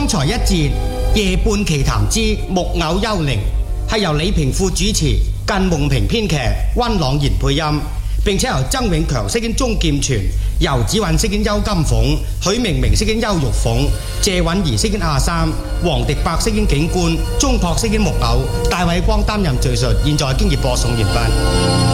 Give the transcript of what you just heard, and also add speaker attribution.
Speaker 1: 才一節夜半奇談之木偶幽靈係由李平富主持，近夢平編劇，溫朗賢配音，並且由曾永強飾演鍾劍泉，游子韻飾演邱金鳳，許明明飾演邱玉鳳，謝允兒飾演阿三，黃迪伯飾演警官，鐘樸飾演木偶，戴偉光擔任敘述。現在經已播送完畢。